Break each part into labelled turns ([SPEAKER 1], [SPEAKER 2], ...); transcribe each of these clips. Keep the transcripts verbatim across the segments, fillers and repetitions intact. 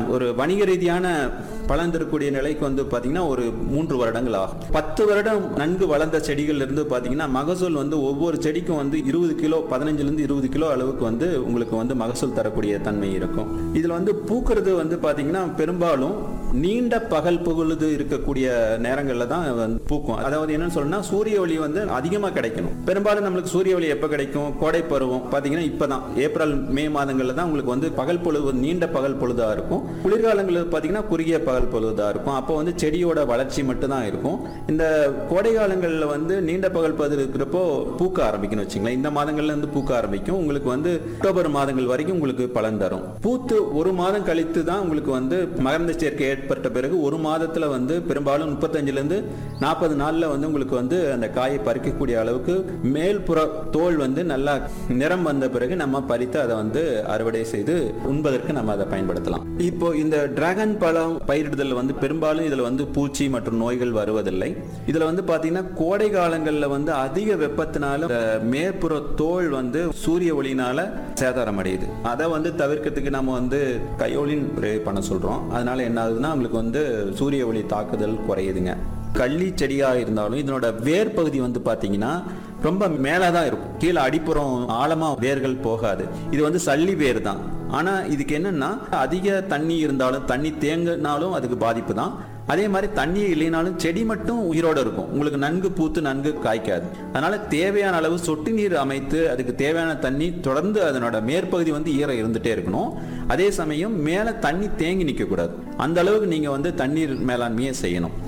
[SPEAKER 1] ஒரு வணிக ரீதியான பலன் தரக்கூடிய நிலைக்கு வந்து பாத்தீங்கன்னா ஒரு மூன்று வருடங்கள் ஆகும். பத்து வருடம் நன்கு வளர்ந்த செடிகள் இருந்து பாத்தீங்கன்னா மகசூல் வந்து ஒவ்வொரு செடிக்கும் வந்து இருபது கிலோ பதினஞ்சுல இருந்து இருபது கிலோ அளவுக்கு வந்து உங்களுக்கு வந்து மகசூல் தரக்கூடிய தன்மை இருக்கும். இதுல வந்து பூக்கிறது வந்து பாத்தீங்கன்னா பெரும்பாலும் நீண்ட பகல் பொழுது இருக்கக்கூடிய நேரங்கள்ல தான் வந்து பூக்கும். அதாவது என்னன்னு சொல்லணும்னா சூரிய ஒளி வந்து அதிகமா கிடைக்கணும். பெரும்பாலும் நம்மளுக்கு சூரிய ஒளி எப்ப கிடைக்கும்? கோடை பருவம் பாத்தீங்கன்னா இப்பதான் ஏப்ரல் மே மாதங்கள்ல தான் உங்களுக்கு வந்து பகல் பொழுது நீண்ட பகல் பொழுதா இருக்கும். குளிர்காலங்களில் பாத்தீங்கன்னா குறுகிய பகல் பொழுதா இருக்கும். அப்போ வந்து செடியோட வளர்ச்சி மட்டும் தான் இருக்கும். இந்த கோடை காலங்களில் வந்து நீண்ட பகல் பொழுது இருக்கிறப்போ பூக்க ஆரம்பிக்கும் வச்சுங்களேன். இந்த மாதங்கள்ல இருந்து பூக்க ஆரம்பிக்கும். உங்களுக்கு வந்து அக்டோபர் மாதங்கள் வரைக்கும் உங்களுக்கு பலன் தரும். பூத்து ஒரு மாதம் கழித்து தான் உங்களுக்கு வந்து மகரந்த சேர்க்கை ஏற்பட்ட பிறகு ஒரு மாதத்துல வந்து பெரும்பாலும் முப்பத்தஞ்சுல இருந்து நாற்பது நாள்ல வந்து உங்களுக்கு வந்து அந்த காயை பறிக்கக்கூடிய அளவுக்கு மேல்புற தோல் வந்து நல்லா நிறம் வந்த பிறகு நம்ம பறித்து அதை வந்து அறுவடை செய்து உண்பதற்கு நம்ம அதை பயன்படுத்தலாம். இப்போ இந்த டிராகன் பழம் பயிரிடுதல் வந்து பெரும்பாலும் இதுல வந்து பூச்சி மற்றும் நோய்கள் வருவதில்லை. இதுல வந்து பாத்தீங்கன்னா கோடை காலங்கள்ல வந்து அதிக வெப்பத்தினால மேற்புற தோல் வந்து சூரிய ஒளியினால சேதாரம் அடையுது. அதை வந்து தவிர்க்கிறதுக்கு நம்ம வந்து கையோலின் பண்ண சொல்றோம். அதனால என்ன ஆகுதுன்னா உங்களுக்கு வந்து சூரிய ஒளி தாக்குதல் குறையுதுங்க. கள்ளி செடியா இருந்தாலும் இதனோட வேர் பகுதி வந்து பாத்தீங்கன்னா ரொம்ப மேலதான் இருக்கும். கீழே அடிப்புறம் ஆழமா வேர்கள் போகாது. இது வந்து சல்லி வேர் தான். ஆனா இதுக்கு என்னன்னா அதிக தண்ணி இருந்தாலும் தண்ணி தேங்கினாலும் அதுக்கு பாதிப்பு தான். அதே மாதிரி தண்ணி இல்லைனாலும் செடி மட்டும் உயிரோட இருக்கும். உங்களுக்கு நன்கு பூத்து நன்கு காய்க்காது. அதனால தேவையான அளவு சொட்டு நீர் அமைத்து அதுக்கு தேவையான தண்ணி தொடர்ந்து அதனோட மேற்பகுதி வந்து ஈரம் இருந்துட்டே இருக்கணும். அதே சமயம் மேல தண்ணி தேங்கி நிற்க கூடாது. அந்த அளவுக்கு நீங்க வந்து தண்ணீர் மேலாண்மையை செய்யணும்.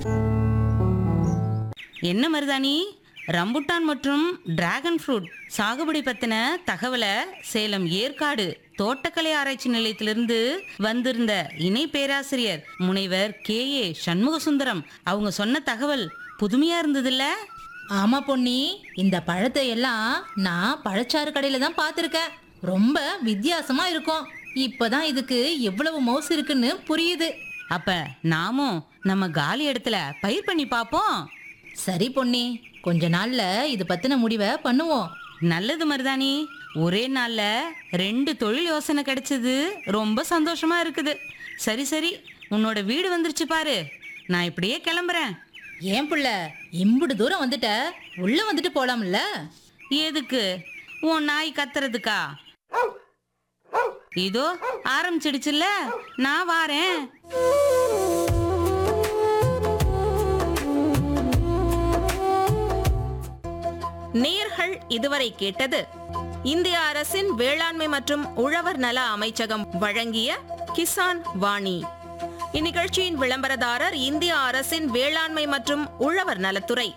[SPEAKER 2] என்ன மருதாணி, ரம்புட்டான் மற்றும் டிராகன் ஃப்ரூட் சாகுபடி பத்தின தகவலை சேலம் ஏற்காடு தோட்டக்கலை ஆராய்ச்சி நிலையத்திலிருந்து வந்திருந்த இணை பேராசிரியர் முனைவர் கே ஏ சண்முக சுந்தரம் அவங்க சொன்ன தகவல் புதுமையா இருந்ததுல்ல?
[SPEAKER 3] ஆமா பொன்னி, இந்த பழத்தை எல்லாம் நான் பழச்சாறு கடையில தான் பார்த்திருக்கேன். ரொம்ப வித்தியாசமா இருக்கும். இப்பதான் இதுக்கு எவ்வளவு மவுசு இருக்குன்னு புரியுது.
[SPEAKER 2] அப்ப நாமும் நம்ம காலி இடத்துல பயிர் பண்ணி பார்ப்போம்.
[SPEAKER 3] சரி பொன்னி, கொஞ்ச நாள்ல இது பத்தின முடிவை பண்ணுவோம்.
[SPEAKER 2] நல்லது மருதாணி, ஒரே நாள்ல ரெண்டு தொழில் யோசனை கிடைச்சது ரொம்ப சந்தோஷமா இருக்குது. சரி சரி, உன்னோட வீடு வந்துருச்சு பாரு. நான் இப்படியே கிளம்புறேன்.
[SPEAKER 3] ஏன் புள்ள இம்புடு தூரம் வந்துட்ட? உள்ள வந்துட்டு போலாம்ல?
[SPEAKER 2] எதுக்கு? உன் நாய் கத்துறதுக்கா? இதோ ஆரம்பிச்சிடுச்சுல்ல, நான் வாரேன்.
[SPEAKER 4] நேயர்கள் இதுவரை கேட்டது இந்திய அரசின் வேளாண்மை மற்றும் உழவர் நல அமைச்சகம் வழங்கிய கிசான் வாணி. இந்நிகழ்ச்சியின் விளம்பரதாரர் இந்திய அரசின் வேளாண்மை மற்றும் உழவர் நலத்துறை.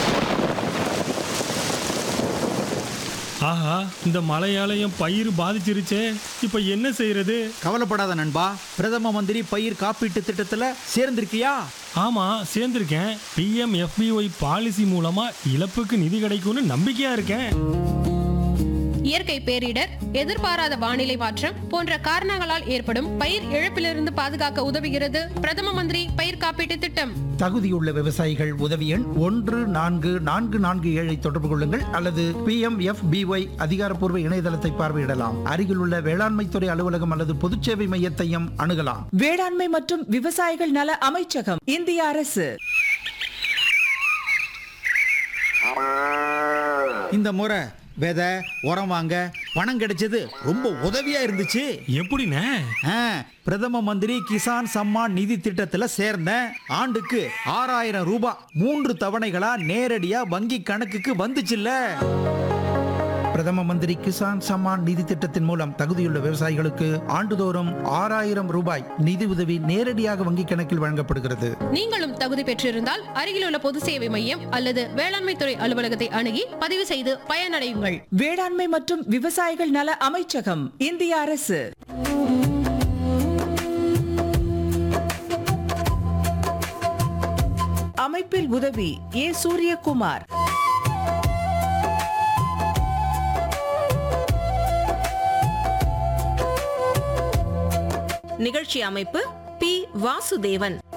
[SPEAKER 5] ஆஹா, இந்த மழையாலயம் பயிர் பாதிச்சிருச்சே, இப்ப என்ன செய்யறது?
[SPEAKER 6] கவலைப்படாத நண்பா, பிரதம மந்திரி பயிர் காப்பீட்டு திட்டத்துல சேர்ந்திருக்கியா?
[SPEAKER 5] ஆமா, சேர்ந்திருக்கேன். B M F B Y policy மூலமா இழப்புக்கு நிதி கிடைக்கும்னு நம்பிக்கையா இருக்கேன்.
[SPEAKER 7] இயற்கை பேரிடர், எதிர்பாராத வானிலை மாற்றம் போன்ற காரணங்களால் ஏற்படும் பயிர் இழப்பிலிருந்து பாதுகாக்க உதவுகிறது பிரதம மந்திரி பயிர் காப்பீட்டு திட்டம்.
[SPEAKER 8] தகுதியுள்ள விவசாயிகள் உதவி எண் ஒன்று நான்கு நான்கு நான்கு ஏழை தொடர்பு கொள்ளுங்கள் அல்லது B M F B Y அதிகாரப்பூர்வ இணையதளத்தை பார்வையிடலாம். அருகில் உள்ள வேளாண்மைத்துறை அலுவலகம் அல்லது பொதுச்சேவை மையத்தையும் அணுகலாம்.
[SPEAKER 9] வேளாண்மை மற்றும் விவசாயிகள் நல அமைச்சகம், இந்திய அரசு.
[SPEAKER 6] இந்த முறை விதை உரம் வாங்க பணம் கிடைச்சது ரொம்ப உதவியா இருந்துச்சு.
[SPEAKER 5] எப்படிண்ணே?
[SPEAKER 6] பிரதம மந்திரி கிசான் சம்மான் நிதி திட்டத்துல சேர்ந்தேன். ஆண்டுக்கு ஆறாயிரம் ரூபாய் மூன்று தவணைகளா நேரடியா வங்கி கணக்குக்கு வந்துச்சுல்ல.
[SPEAKER 8] பிரதம மந்திரி கிசான் சம்மான் நிதி திட்டத்தின் மூலம் தகுதியுள்ள விவசாயிகளுக்கு ஆண்டுதோறும் ஆறாயிரம் ரூபாய் நிதி உதவி நேரடியாக வங்கி கணக்கில் வழங்கப்படுகிறது.
[SPEAKER 7] நீங்களும் தகுதி பெற்றிருந்தால் அருகிலுள்ள பொது சேவை மையம் அல்லது வேளாண்மை துறை அலுவலகத்தை அணுகி பதிவு செய்து பயனடையுங்கள்.
[SPEAKER 9] வேளாண்மை மற்றும் விவசாயிகள் நல அமைச்சகம், இந்திய அரசு. அமைப்பில் உதவி ஏ சூரியகுமார்.
[SPEAKER 4] நிகழ்ச்சி அமைப்பு பி வாசுதேவன்.